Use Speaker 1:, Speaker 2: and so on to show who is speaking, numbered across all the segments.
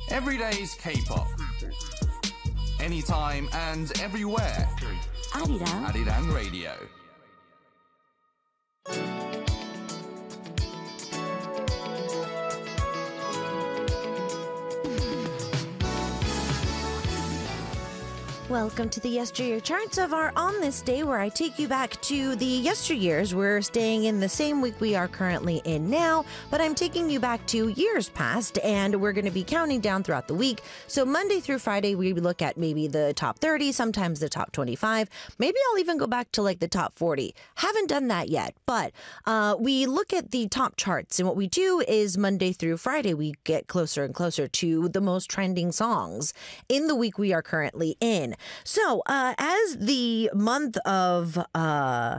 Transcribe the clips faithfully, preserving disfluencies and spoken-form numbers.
Speaker 1: Every day's K-pop. Anytime and everywhere.
Speaker 2: Arirang.
Speaker 1: Arirang Radio.
Speaker 2: Welcome to the Yesteryear Charts of our On This Day, where I take you back to the yesteryears. We're staying in the same week we are currently in now, but I'm taking you back to years past, and we're going to be counting down throughout the week. So Monday through Friday, we look at maybe the top thirty, sometimes the top twenty-five. Maybe I'll even go back to like the top forty. Haven't done that yet, but uh, we look at the top charts, and what we do is Monday through Friday, we get closer and closer to the most trending songs in the week we are currently in. So, uh, as the month of uh,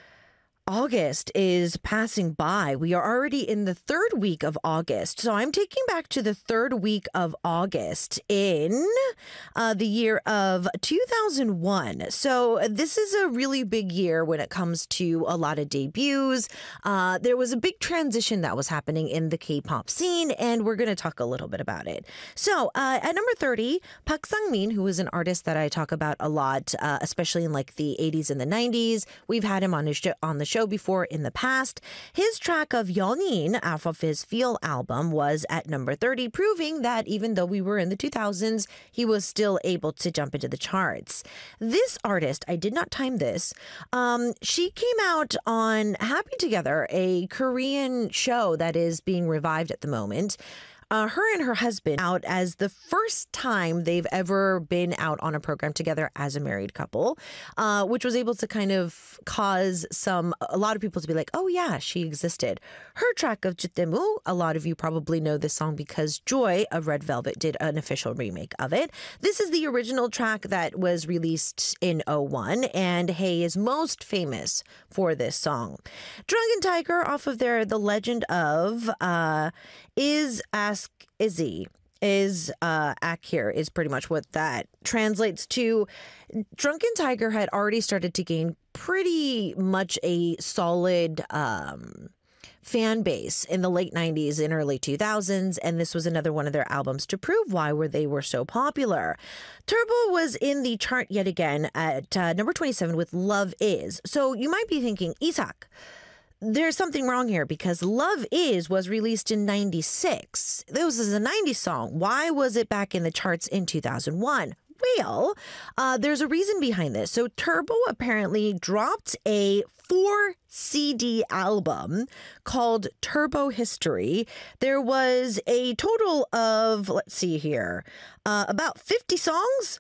Speaker 2: August is passing by, we are already in the third week of August. So I'm taking back to the third week of August in uh, the year of two thousand one. So this is a really big year when it comes to a lot of debuts. Uh, there was a big transition that was happening in the K-pop scene, and we're going to talk a little bit about it. So uh, at number thirty, Park Sang-min, who is an artist that I talk about a lot, uh, especially in like the eighties and the nineties. We've had him on his sh- on the show before in the past. His track of 연인 off of his Feel album was at number thirty, proving that even though we were in the two thousands, he was still able to jump into the charts. This artist, I did not time this, um, she came out on Happy Together, a Korean show that is being revived at the moment. Uh, her and her husband out as the first time they've ever been out on a program together as a married couple, uh, which was able to kind of cause some, a lot of people to be like, oh yeah, she existed. Her track of Jutemu, a lot of you probably know this song because Joy of Red Velvet did an official remake of it. This is the original track that was released in oh one, and Hae is most famous for this song. Drunken Tiger off of their The Legend of uh, Is Ask Izzy is uh Ak here is pretty much what that translates to. Drunken Tiger had already started to gain pretty much a solid um fan base in the late nineties and early two thousands, and this was another one of their albums to prove why were they were so popular. Turbo was in the chart yet again at uh, number twenty-seven with Love Is. So you might be thinking, Isak, there's something wrong here because Love Is was released in ninety-six. This is a nineties song. Why was it back in the charts in two thousand one? Well, uh, there's a reason behind this. So Turbo apparently dropped a four C D album called Turbo History. There was a total of, let's see here, uh, about fifty songs.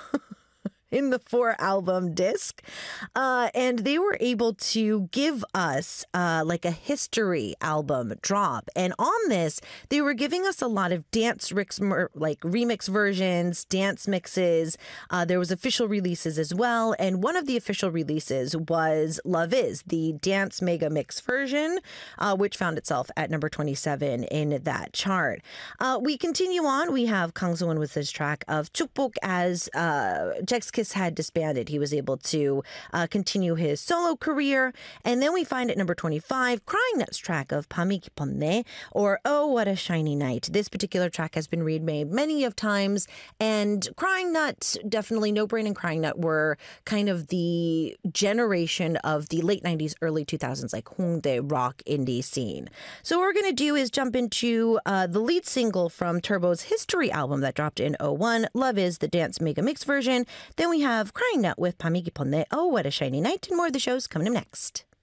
Speaker 2: In the four album disc. Uh, and they were able to give us uh, like a history album drop. And on this, they were giving us a lot of dance rix, like remix versions, dance mixes. Uh, there was official releases as well. And one of the official releases was Love Is, the dance mega mix version, uh, which found itself at number twenty-seven in that chart. Uh, we continue on. We have Kang Seung-won with his track of Chukbok as uh, Jack's Kiss had disbanded. He was able to uh, continue his solo career. And then we find at number twenty-five, Crying Nut's track of 밤이 깊었네, or Oh, What a Shiny Night. This particular track has been remade many of times, and Crying Nut, definitely No Brain and Crying Nut were kind of the generation of the late nineties, early two thousands, like Hongdae rock indie scene. So what we're going to do is jump into uh, the lead single from Turbo's History album that dropped in oh one, Love Is, the dance mega mix version. Then we have Crying Nut with 밤이 깊었네, Oh, What a Shiny Night, and more of the shows coming up next.